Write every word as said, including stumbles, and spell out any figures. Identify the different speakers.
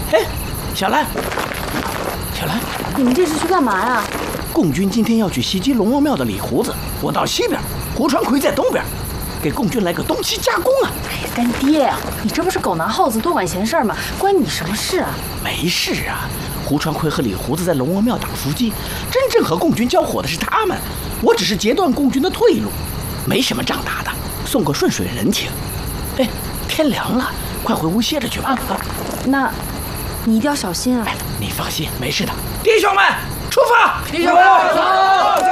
Speaker 1: 哎，小兰，小兰，
Speaker 2: 你们这是去干嘛呀？
Speaker 1: 共军今天要去袭击龙王庙的李胡子，我到西边，胡传魁在东边，给共军来个东西夹攻啊！
Speaker 2: 哎呀，干爹呀、啊，你这不是狗拿耗子多管闲事吗？关你什么事啊？
Speaker 1: 没事啊，胡传魁和李胡子在龙王庙打伏击，真正和共军交火的是他们，我只是截断共军的退路，没什么仗打的，送个顺水人情。哎，天凉了，快回屋歇着去吧。啊啊，
Speaker 2: 那，你一定要小心啊！
Speaker 1: 哎，你放心，没事的。弟兄们，出发！
Speaker 3: 弟兄们，走！